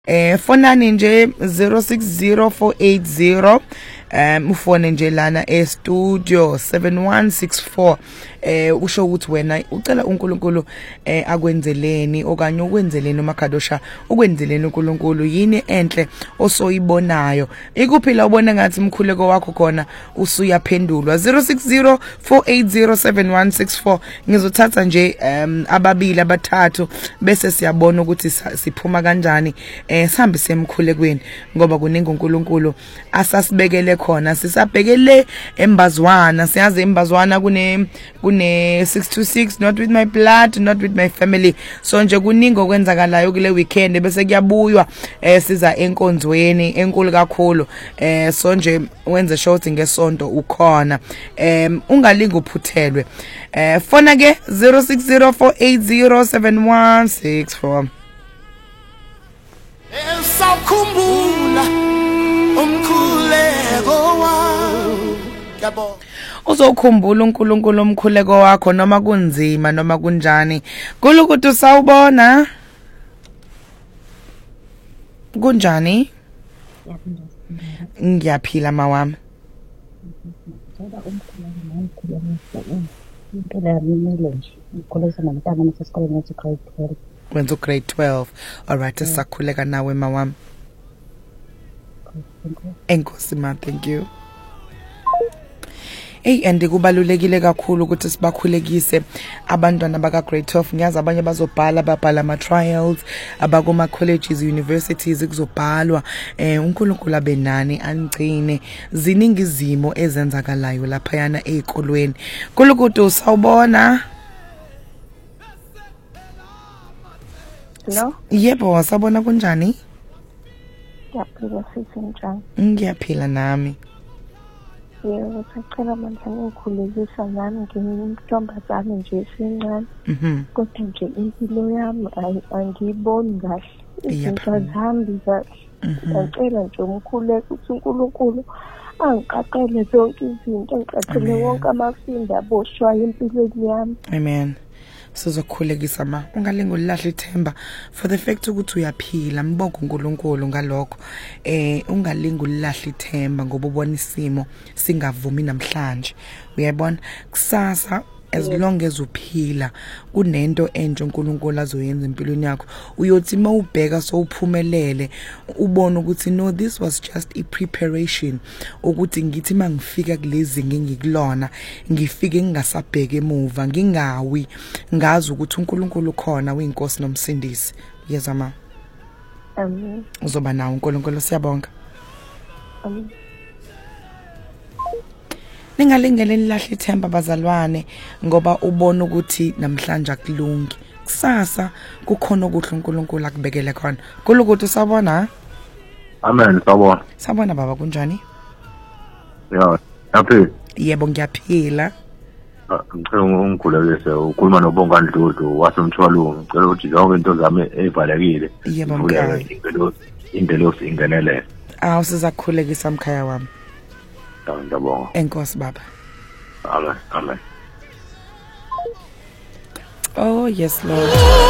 Fonani nje 060480 ufone nje lana studio 7164 usho ukuthi wena ucela uNkulunkulu akwenzeleni okanye ukwenzeleni uMakhadosha ukwenzeleni uNkulunkulu yini enhle osoyibonayo ikuphila ubona ngathi umkhuleko wakho khona usuyaphendulwa 0604807164 ngizothatha nje ababili abathathu bese siyabona ukuthi siphuma kanjani sihambe semkhulekweni ngoba kuningi uNkulunkulu asasibekele khona sisabhekele embazwana siyazi embazwana kune 626 not with my blood not with my family so nje kuningi okwenzakalayo kule weekend bese kuyabuywa siza enkonzweni enkulu kakhulu so nje wenze short ngesonto ukhona ungalinga uphuthelwe fona ke 0604807164 Esakhumbula umkhuleko wakho yabo uzokhumbula uNkulunkulu umkhuleko wakho noma kunzima noma kunjani kulukuthi usawubona kunjani ngiyaphila mawami wenza grade 12 alright sisakhuleka nawe mawami enkosi ma thank you and kubalulekile kakhulu ukuthi sibakhulekise abantwana baka grade 12 ngiyazi abanye bazobhala babhala ama trials abakoma colleges universities kuzobhalwa uNkulunkulu abenani angcine ziningi izimo ezenzakalayo lapha yana ezikolweni kulukuthi usawubona Hello? Yebo wasabona kunjani? Ngiyaphila futhi njani? Ngiyaphila nami. Yebo sicela manje ngikhulekisa nami ngintombi nje esincane. Kodwa nje impilo yami angiyiboni kahle. Izinto azihambi kahle. Ngicela nje umkhuleko ukuthi uNkulunkulu angiqaqele zonke izinto ngiqaqele wonke amafinda aboshwayo empilweni yami. Amen. Sizokhulekisa ma ungalinga ulahla ithemba for the fact ukuthi uyaphila mbonga uNkulunkulu ngalokho ungalinga ulahla ithemba ngoba ubona isimo singavumi namhlanje uyabona kusasa as long as uphila kunento enje uNkulunkulu azoyenza empilweni yakho uyothi mawubheka so uphumelele ubone ukuthi no this was just a preparation ukuthi ngithi mangifika kulezi ngingikulona ngifike ngingasabheke emuva ngingawi ngazi ukuthi uNkulunkulu khona uyinkosi nomsindisi yeza ma amen uzoba nawo uNkulunkulu siyabonga amen ningalingele nilahle ithemba bazalwane ngoba ubona ukuthi namhlanje akulungi kusasa kukhona okuhle uNkulunkulu akubekele khona kulukuthi usabona amen sabona baba kunjani ya happy yebo ngiyaphila ngicela ungikhulekise ukhuluma noBongani Dlodo wasemthwalungu ngicela ukuthi zonke into zami ezivalekile yebo mkhaya indlela ingenelele sizakhulekisa mkhaya wami ngiyabonga enkosi baba amen oh yes lord